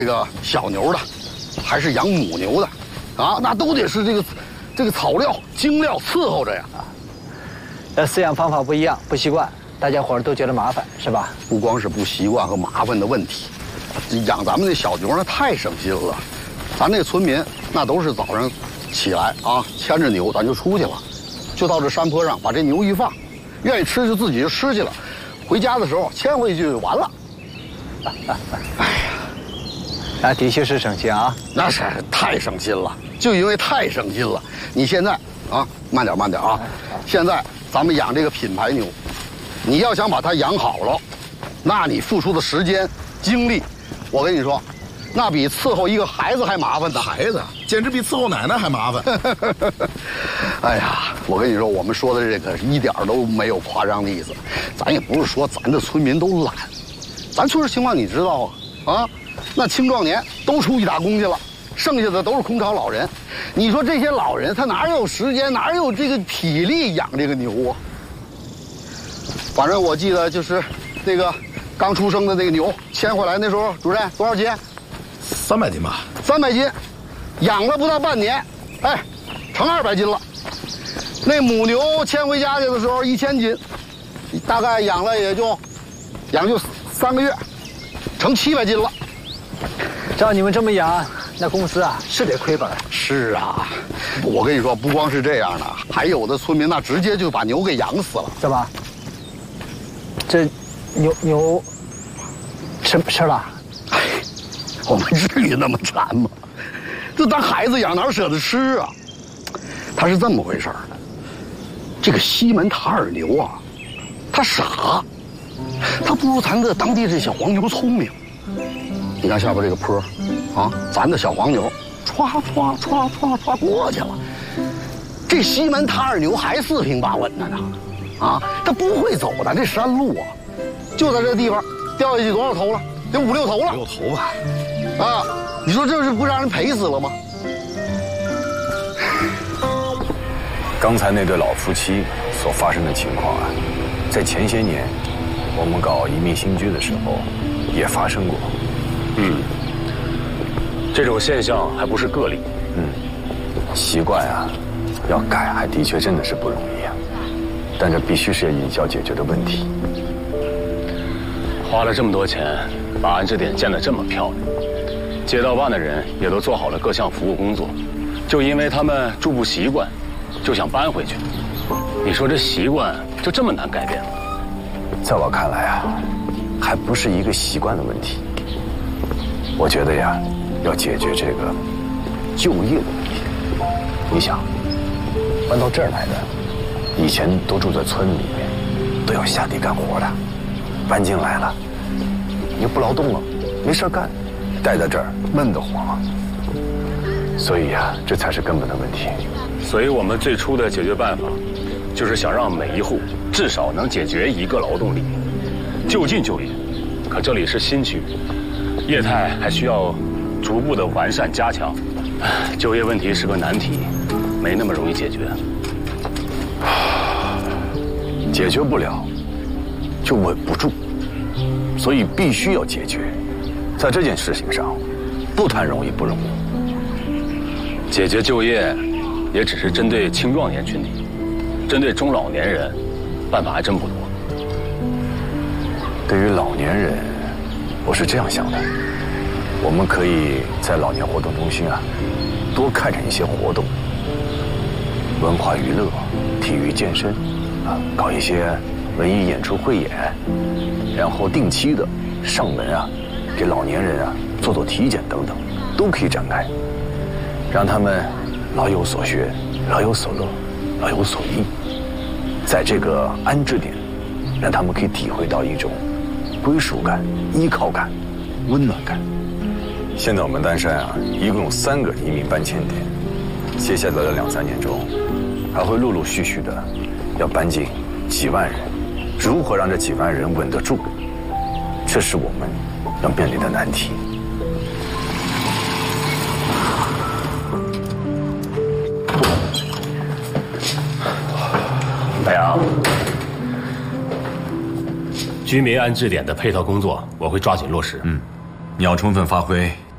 这个小牛的，还是养母牛的，啊，那都得是这个草料、精料伺候着呀。 饲养方法不一样，不习惯，大家伙儿都觉得麻烦，是吧？ 不光是不习惯和麻烦的问题，养咱们那小牛那太省心了。咱那村民那都是早上起来啊，牵着牛咱就出去了，就到这山坡上把这牛一放，愿意吃就自己就吃去了，回家的时候牵回去就完了。哎呀， 那的确是省心啊， 那是太省心了，就因为太省心了。你现在啊，慢点啊，现在咱们养这个品牌牛，你要想把它养好了，那你付出的时间精力，我跟你说，那比伺候一个孩子还麻烦呢。 孩子简直比伺候奶奶还麻烦。 哎呀，我跟你说，我们说的这个一点都没有夸张的意思，咱也不是说咱的村民都懒，咱村情况你知道啊，那青壮年都出去打工去了，剩下的都是空巢老人。你说这些老人他哪有时间，哪有这个体力养这个牛啊？反正我记得就是那个刚出生的那个牛牵回来那时候，主任多少斤 ？300斤吧。 300斤，养了不到半年，哎，成200斤了。那母牛牵回家去的时候1000斤，大概养就3个月，成700斤了。 照你们这么养，那公司啊是得亏本。 是啊，我跟你说，不光是这样的，还有的村民那直接就把牛给养死了。 怎么？这牛吃了？ 哎，我们至于那么馋吗？这当孩子养哪舍得吃啊？他是这么回事儿的，这个西门塔尔牛啊，它傻，它不如咱的当地这小黄牛聪明。你看下边这个坡，啊，咱的小黄牛，歘过去了。这西门塔尔牛还4平8稳的呢，啊，它不会走的，这山路啊，就在这地方掉下去多少头了？得5、6头了。 6头吧。 啊，你说这是不让人赔死了吗？ 刚才那对老夫妻所发生的情况啊，在前些年我们搞移民新居的时候也发生过。 这种现象还不是个例。 习惯啊，要改还的确真的是不容易啊，但这必须是一脚解决的问题。 花了这么多钱，把安置点建得这么漂亮，街道办的人也都做好了各项服务工作，就因为他们住不习惯，就想搬回去。你说这习惯就这么难改变吗？ 在我看来啊，还不是一个习惯的问题。我觉得呀，要解决这个就业的问题。你想，搬到这儿来的，以前都住在村里面，都要下地干活的，搬进来了，你不劳动了，没事干，待在这儿闷得慌。所以呀，这才是根本的问题。 所以我们最初的解决办法，就是想让每一户至少能解决1个劳动力，就近就业。可这里是新区，业态还需要逐步的完善加强，就业问题是个难题，没那么容易解决。 解决不了，就稳不住，所以必须要解决。在这件事情上，不谈容易不容易。 解决就业，也只是针对青壮年群体，针对中老年人，办法还真不多。 对于老年人，我是这样想的，我们可以在老年活动中心啊，多开展一些活动，文化娱乐、体育健身，啊，搞一些文艺演出汇演，然后定期的上门啊，给老年人啊做做体检等等，都可以展开，让他们老有所学，老有所乐，老有所依，在这个安置点，让他们可以体会到一种归属感、依靠感、温暖感。现在我们丹山啊，一共有3个移民搬迁点，接下来的2、3年中，还会陆陆续续的要搬进几万人。如何让这几万人稳得住，这是我们要面临的难题。 大洋，居民安置点的配套工作，我会抓紧落实。 你要充分发挥